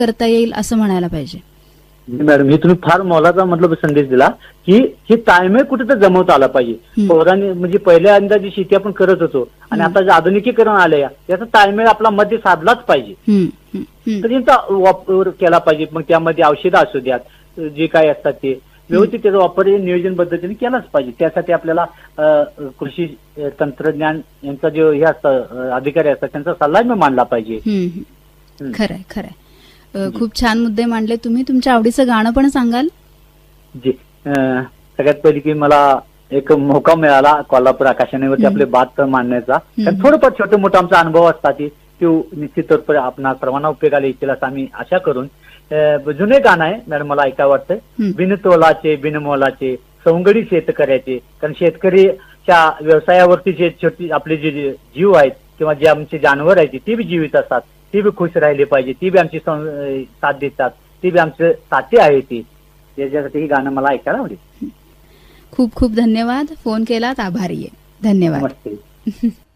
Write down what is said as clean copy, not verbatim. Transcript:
करता येईल असं म्हणायला पाहिजे. मॅडम, हे तुम्ही फार मोलाचा मतलब संदेश दिला की हे ताळमेळ कुठे तर जमवता आला पाहिजे. पौराणिक म्हणजे पहिल्यांदा जी शेती आपण करत होतो आणि आता जे आधुनिकीकरण आलंय याचा ताळमेळ आपला मध्ये साधलाच पाहिजे. तर यांचा वापर केला पाहिजे. मग त्यामध्ये औषधं असू द्यात, जे काय असतात ते व्यवस्थित त्याचा वापर नियोजन पद्धतीने केलाच पाहिजे. त्यासाठी आपल्याला कृषी तंत्रज्ञान यांचा जे हे असतं अधिकारी असतात त्यांचा सल्ला मी मानला पाहिजे. खरंय खरंय. खूप छान मुद्दे मांडले तुम्ही. तुमच्या आवडीचं गाणं पण सांगाल? जी, सगळ्यात पहिली की मला एक मौका मिळाला कोल्हापूर आकाशवाणीवरती आपले बात मांडण्याचा. थोडंफार छोटे मोठे आमचा अनुभव असतात ते निश्चित तौर आपणा सर्वांना उपयोगाला येतील असं आम्ही आशा करून. जुने गाणं आहे मॅडम, मला ऐकावं वाटतं. बिन तोलाचे बिन मोलाचे सवंगडी शेतकऱ्याचे. कारण शेतकरीच्या व्यवसायावरती जे छोटी आपले जे जीव आहेत किंवा जे आमचे जानवर आहेत ते बी जीवित असतात, ते बी खुश राहिले पाहिजे, ती बी आमची साथ देतात, ती बी आमचे साथी आहे ती. याच्यासाठी ही गाणं मला ऐकायला आवडेल. खूप खूप धन्यवाद. फोन केलात, आभारी आहे. धन्यवाद. नमस्ते.